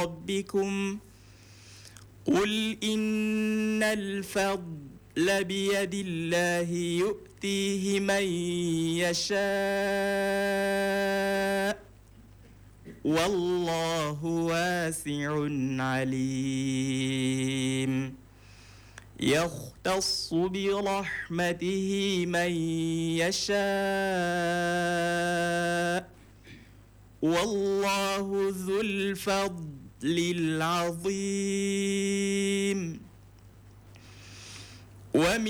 ربكم قل إن الفضل بيد الله يؤتيه من يشاء والله واسع عليم يختص برحمته من يشاء والله ذو الفضل العظيم ومن